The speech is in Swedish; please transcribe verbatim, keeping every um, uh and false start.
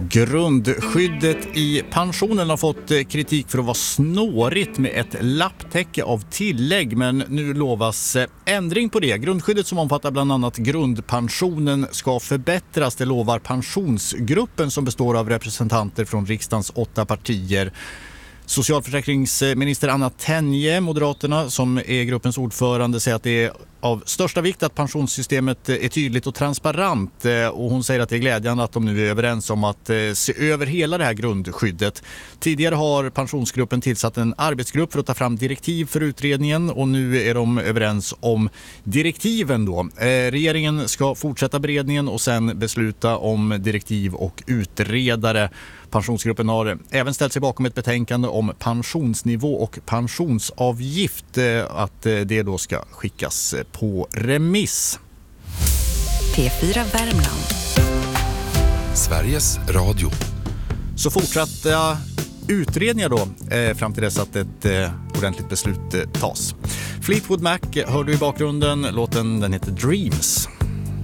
Grundskyddet i pensionen har fått kritik för att vara snårigt med ett lapptäcke av tillägg, men nu lovas ändring på det. Grundskyddet som omfattar bland annat grundpensionen ska förbättras. Det lovar pensionsgruppen som består av representanter från riksdagens åtta partier. Socialförsäkringsminister Anna Tenje, Moderaterna, som är gruppens ordförande, säger att det är av största vikt att pensionssystemet är tydligt och transparent, och hon säger att det är glädjande att de nu är överens om att se över hela det här grundskyddet. Tidigare har pensionsgruppen tillsatt en arbetsgrupp för att ta fram direktiv för utredningen, och nu är de överens om direktiven då. Regeringen ska fortsätta beredningen och sen besluta om direktiv och utredare. Pensionsgruppen har även ställt sig bakom ett betänkande om pensionsnivå och pensionsavgift, att det då ska skickas på remiss. P fyra Värmland. Sveriges Radio. Så fortsatta utredningar då eh, fram till dess att ett eh, ordentligt beslut eh, tas. Fleetwood Mac hör du i bakgrunden. Låten den heter Dreams.